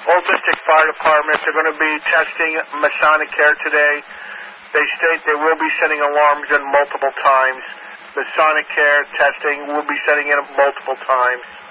Old District Fire Department, they're going to be testing Masonic Care today. They state they will be setting alarms in multiple times. Masonic Care testing will be setting in multiple times.